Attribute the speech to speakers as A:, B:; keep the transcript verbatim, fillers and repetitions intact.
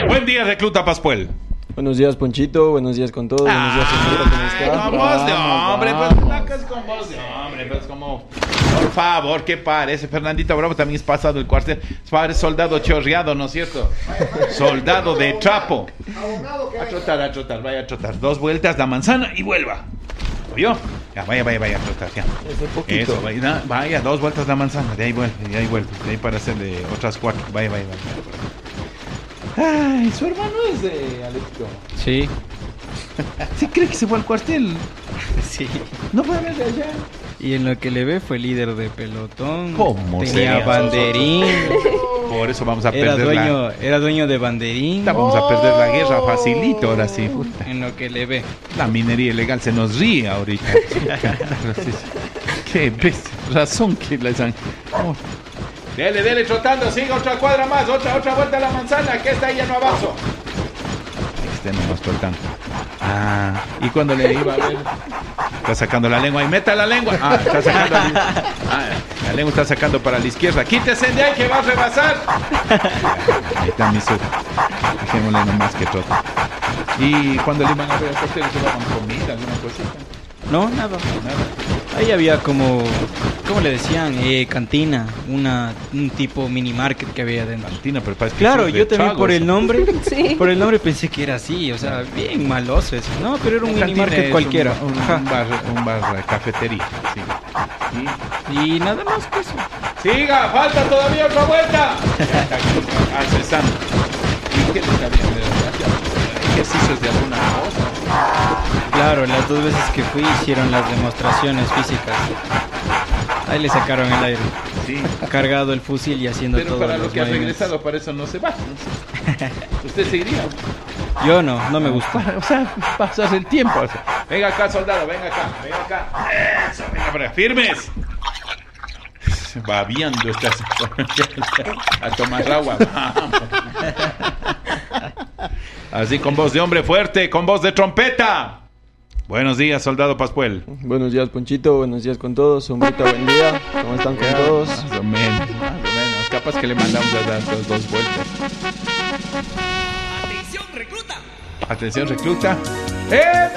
A: Buen día, recluta Pascual.
B: Buenos días, Ponchito. Buenos días con todos. Buenos días, señora. ¿Cómo está?
A: Con voz de hombre, pues una cosa con voz de hombre, pues como... Por favor, ¿qué parece? Fernandito Bravo también es pasado el cuartel. Es soldado chorreado, ¿no es cierto? Soldado de trapo. A trotar, a trotar, vaya a trotar. Dos vueltas la manzana y vuelva. ¿Oyó? Ya, vaya, vaya, vaya a trotar, ya.
B: Poquito.
A: Eso, vaya, vaya, dos vueltas la manzana. De ahí vuelve, de ahí vuelve. De ahí para hacerle otras cuatro. Vaya, vaya, vaya. Ay, su hermano es de Alexito.
C: Sí.
A: ¿Sí cree que se fue al cuartel?
C: Sí.
A: No puede verle allá.
C: Y en lo que le ve fue líder de pelotón.
A: ¿Cómo
C: Tenía
A: serían
C: banderín.
A: Por eso vamos a
C: Era
A: perder
C: dueño,
A: la...
C: era dueño de banderín.
A: Vamos a perder la guerra facilito ahora sí. Puta.
C: En lo que le ve.
A: La minería ilegal se nos ríe ahorita. Qué bestia. Razón que les han... Oh. Dele, dele, trotando, siga otra cuadra más, otra, otra vuelta a la manzana, que está ahí ya no avanzo. Este nomás trotando. Ah, y cuando le iba a ver, está sacando la lengua y meta la lengua. Ah, está sacando la, ah, la lengua está sacando para la izquierda. Quítese de ahí que va a rebasar. Ahí está mi sur. Dejémosle nomás que trota. Y cuando le iban a ver al costero, se daban comida, alguna cosita.
C: No, nada.
A: Nada.
C: Ahí había como, ¿cómo le decían? Eh, cantina, una, un tipo mini market que había dentro.
A: Cantina, pero parece que
C: Claro,
A: es de
C: yo también
A: tragos.
C: por el nombre,
D: Sí.
C: por el nombre pensé que era así, o sea, bien maloso eso. No, pero era un mini
A: Cantina
C: market
A: es
C: cualquiera.
A: Un, un,
C: Ajá.
A: un bar, un bar cafetería. Sí.
C: Y nada más que eso.
A: Y... Siga, falta todavía otra vuelta. Accesando. ¿Y qué le está viendo? ¿Ejercicios de alguna cosa?
C: Claro, las dos veces que fui hicieron las demostraciones físicas. Ahí le sacaron el aire.
A: Sí.
C: Cargado el fusil y haciendo
A: Pero
C: todo.
A: para lo que ha regresado, para eso no se va. No sé. ¿Usted seguiría?
C: Yo no, no me gusta.
A: O sea, pasas el tiempo. O sea, venga acá, soldado, venga acá, venga acá. Eso, venga para acá. ¡Firmes! Babiando estás a tomar agua. Vamos. Así con voz de hombre fuerte, con voz de trompeta. Buenos días, soldado Pascual.
B: Buenos días, Ponchito. Buenos días con todos. Sombrita, buen día. ¿Cómo están con todos?
A: Más o menos, más o menos. Capaz que le mandamos a dar dos, dos vueltas.
E: Atención, recluta.
A: Atención, recluta. ¡Eh!